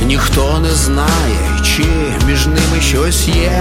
ніхто не знає, чи між ними щось є.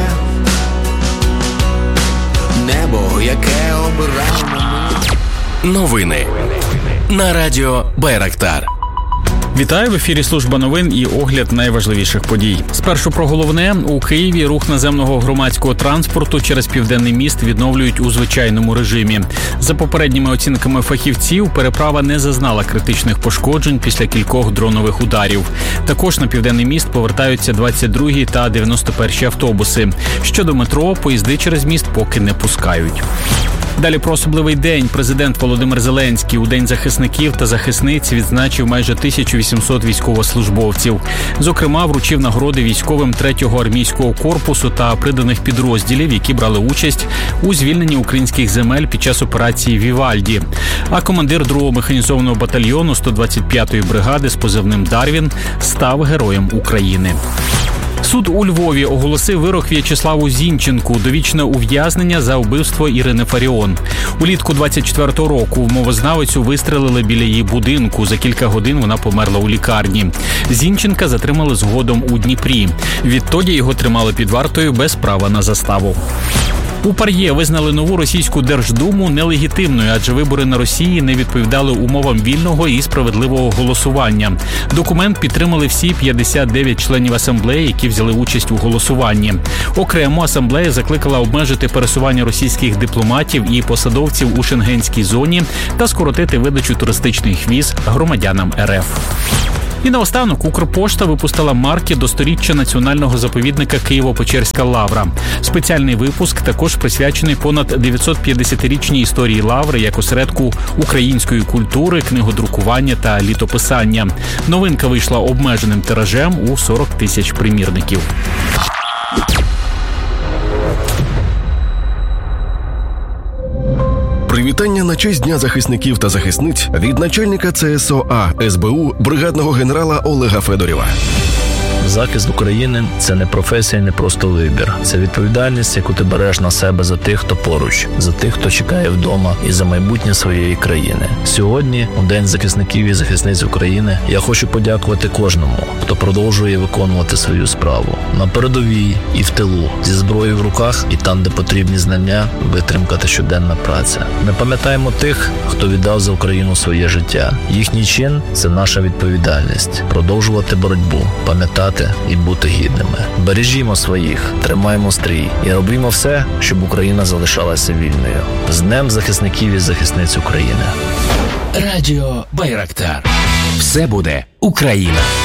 Небо, яке обирав мене. Новини на радіо Байрактар. Вітаю, в ефірі служба новин і огляд найважливіших подій. Спершу про головне. У Києві рух наземного громадського транспорту через Південний міст відновлюють у звичайному режимі. За попередніми оцінками фахівців, переправа не зазнала критичних пошкоджень після кількох дронових ударів. Також на Південний міст повертаються 22-й та 91-й автобуси. Щодо метро, поїзди через міст поки не пускають. Далі про особливий день. Президент Володимир Зеленський у День захисників та захисниць відзначив майже 1800 військовослужбовців. Зокрема, вручив нагороди військовим 3-го армійського корпусу та приданих підрозділів, які брали участь у звільненні українських земель під час операції «Вівальді». А командир 2-го механізованого батальйону 125-ї бригади з позивним «Дарвін» став Героєм України. Суд у Львові оголосив вирок В'ячеславу Зінченку – довічне ув'язнення за вбивство Ірини Фаріон. Улітку 24-го року мовознавицю вистрелили біля її будинку. За кілька годин вона померла у лікарні. Зінченка затримали згодом у Дніпрі. Відтоді його тримали під вартою без права на заставу. У ПАРЄ визнали нову російську Держдуму нелегітимною, адже вибори на Росії не відповідали умовам вільного і справедливого голосування. Документ підтримали всі 59 членів асамблеї, які взяли участь у голосуванні. Окремо асамблея закликала обмежити пересування російських дипломатів і посадовців у шенгенській зоні та скоротити видачу туристичних віз громадянам РФ. І наостанок Укрпошта випустила марки до 100-річчя національного заповідника Києво-Печерська Лавра. Спеціальний випуск також присвячений понад 950-річній історії Лаври як осередку української культури, книгодрукування та літописання. Новинка вийшла обмеженим тиражем у 40 тисяч примірників. Привітання на честь Дня захисників та захисниць від начальника ЦСОА СБУ бригадного генерала Олега Федорєва. Захист України – це не професія, не просто вибір. Це відповідальність, яку ти береш на себе за тих, хто поруч, за тих, хто чекає вдома і за майбутнє своєї країни. Сьогодні, у День захисників і захисниць України, я хочу подякувати кожному, хто продовжує виконувати свою справу. На передовій і в тилу, зі зброєю в руках і там, де потрібні знання, витримка та щоденна праця. Ми пам'ятаємо тих, хто віддав за Україну своє життя. Їхній чин – це наша відповідальність. Продовжувати боротьбу, пам'ятати і бути гідними. Бережімо своїх, тримаємо стрій і робімо все, щоб Україна залишалася вільною. З Днем захисників і захисниць України. Радіо Байрактар. Все буде Україна.